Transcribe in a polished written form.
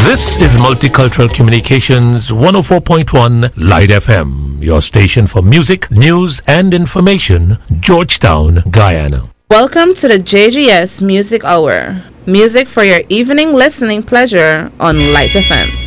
This is Multicultural Communications 104.1 Light FM, your station for music, news, and information, Georgetown, Guyana. Welcome to the JGS Music Hour. Music for your evening listening pleasure on Light FM.